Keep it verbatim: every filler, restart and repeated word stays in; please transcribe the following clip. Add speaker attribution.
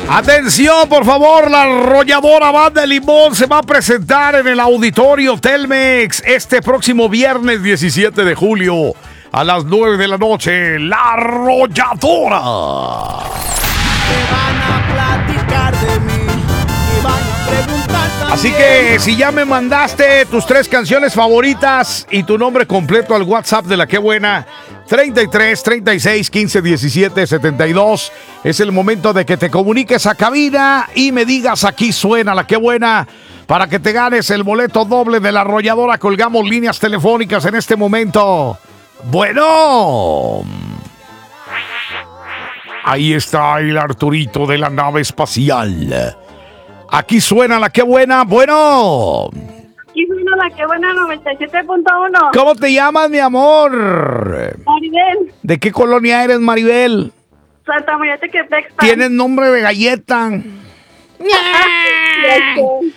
Speaker 1: Atención, por favor, la arrolladora Banda de Limón se va a presentar en el Auditorio Telmex este próximo viernes diecisiete de julio a las nueve de la noche. La arrolladora.
Speaker 2: Me van a platicar de mí y van a preguntar también.
Speaker 1: Así que si ya me mandaste tus tres canciones favoritas y tu nombre completo al WhatsApp de La Qué Buena, treinta y tres, treinta y seis, quince, diecisiete, setenta y dos, es el momento de que te comuniques a cabina y me digas: aquí suena La Qué Buena, para que te ganes el boleto doble de la arrolladora. Colgamos líneas telefónicas en este momento. Bueno, ahí está el Arturito de la nave espacial. Aquí suena La Qué Buena. Bueno,
Speaker 3: Aquí suena La Qué Buena noventa y siete punto uno.
Speaker 1: ¿cómo te llamas, mi amor?
Speaker 3: Maribel,
Speaker 1: ¿De qué colonia eres, Maribel?
Speaker 3: Santa María Tequepec.
Speaker 1: Tienes nombre de galleta.